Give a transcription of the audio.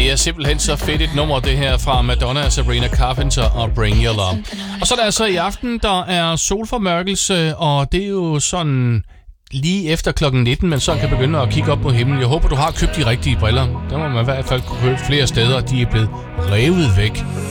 Det er simpelthen så fedt et nummer, det her fra Madonna og Sabrina Carpenter og Bring Your Love. Og så er der altså i aften, der er solformørkelse, og det er jo sådan lige efter klokken 19, man så kan begynde at kigge op på himlen. Jeg håber, du har købt de rigtige briller. Der må man i hvert fald kunne købe flere steder, de er blevet revet væk.